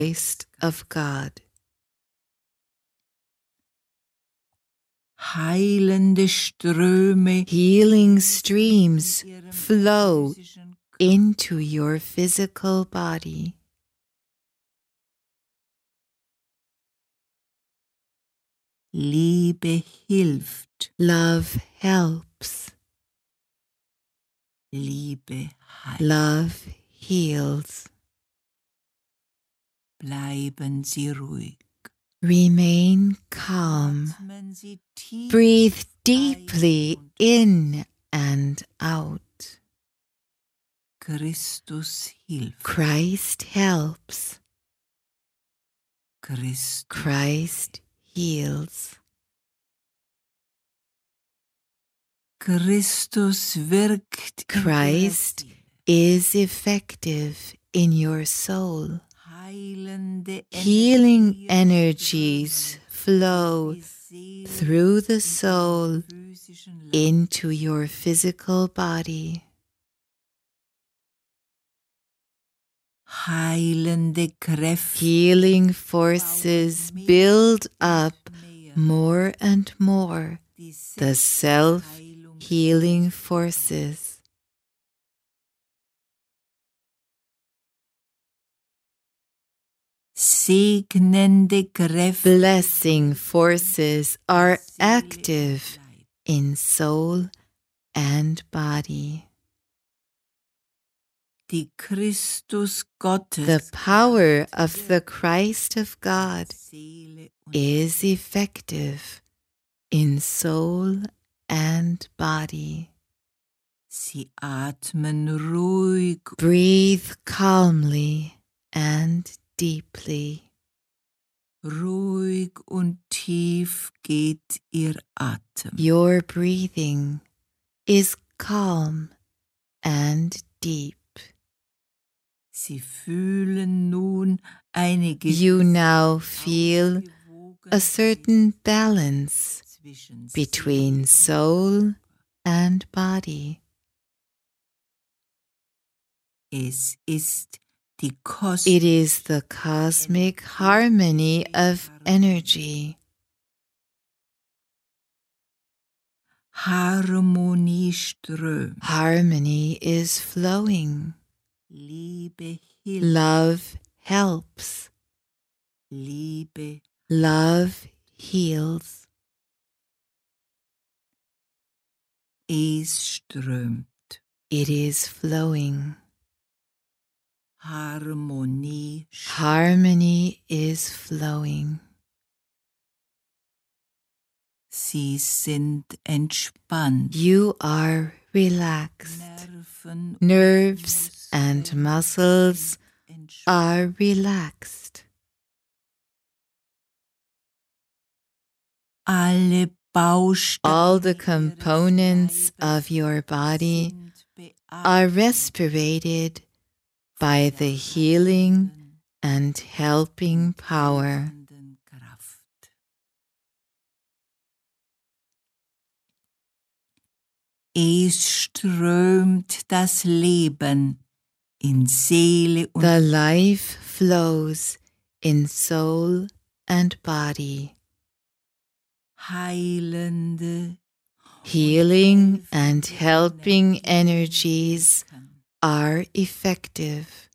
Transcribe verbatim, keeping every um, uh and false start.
Christ of God. Heilende Ströme, healing streams flow into your physical body. Liebe hilft, love helps, Liebe heilt. Love heals. Bleiben Sie ruhig. Remain calm. Breathe deeply in and out. Christus hilft. Christ helps. Christus. Christ heals. Christus wirkt. Christ is effective in your soul. Healing energies flow through the soul into your physical body. Heilende Kräfte. Healing forces build up more and more the self-healing forces. Segnende Kräfte. Blessing forces are active in soul and body. Die Christus Gottes. The power of the Christ of God is effective in soul and body. Sie atmen ruhig. Breathe calmly and deeply. Ruhig und tief geht Ihr Atem. Your breathing is calm and deep. Sie fühlen nun eine You now feel a certain balance between soul and body. Es ist die Kos- It is the cosmic harmony of energy. Harmonie strömt. Harmony is flowing. Liebe hilft. Love helps. Liebe. Love heals. Es strömt. It is flowing. Harmonie. Harmony is flowing. Sie sind entspannt. You are relaxed. Nerven Nerves and muscles are relaxed. Alle Bausteine. All the components of your body are respirated by the healing and helping power. Es strömt das Leben in Seele und The life flows in soul and body. heilende, Healing and helping energies are effective.